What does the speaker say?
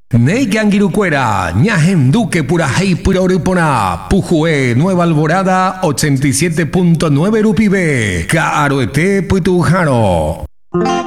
Neigangirucuera, Ñajenduque Purajei Puroripona, Pujue, Nueva Alborada, 87.9 Rupibe, Caroete Puitujano.